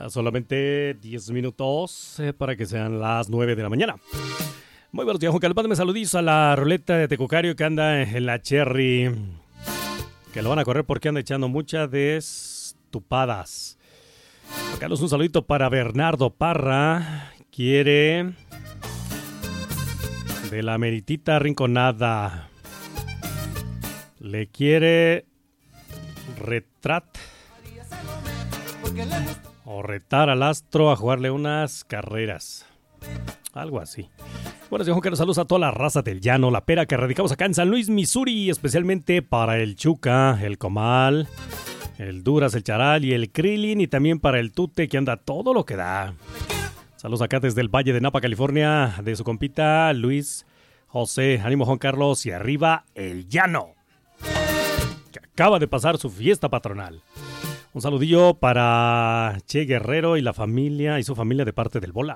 Solamente 10 minutos para que sean las 9 de la mañana. Muy buenos días, Juan Carlos. Mándame saluditos a la ruleta de Tecocario que anda en la Cherry. Que lo van a correr porque anda echando muchas destupadas. Juan Carlos, un saludito para Bernardo Parra. Quiere de la meritita rinconada. Le quiere retar al astro a jugarle unas carreras. Algo así. Bueno, Juan Carlos, saludos a toda la raza del llano, la pera que radicamos acá en San Luis, Missouri, especialmente para el Chuca, el Comal, el Duras, el Charal y el Krillin, y también para el Tute que anda todo lo que da. Saludos acá desde el Valle de Napa, California, de su compita Luis José. Ánimo, Juan Carlos, y arriba el llano, que acaba de pasar su fiesta patronal. Un saludillo para Che Guerrero y la familia y su familia de parte del Bola.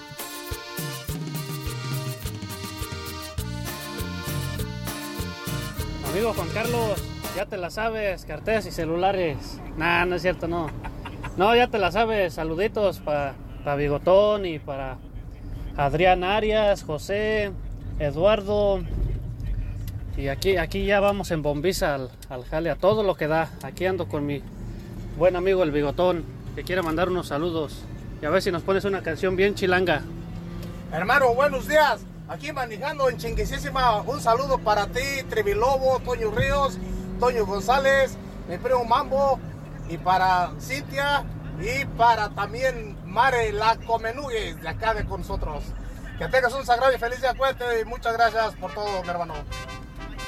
Amigo Juan Carlos, ya te la sabes, carteras y celulares. Nah, no es cierto, no. No, ya te la sabes, saluditos para Bigotón y para Adrián Arias, José, Eduardo. Y aquí ya vamos en bombiza al jale, a todo lo que da. Aquí ando con mi buen amigo el Bigotón, que quiere mandar unos saludos. Y a ver si nos pones una canción bien chilanga. Hermano, buenos días. Aquí manejando en Chinguisísima. Un saludo para ti, Trevilobo, Toño Ríos, Toño González, mi primo Mambo, y para Cintia, y para también Mare la Comenugues, de acá de con nosotros. Que tengas un sagrado y feliz día, cuente, y muchas gracias por todo, mi hermano.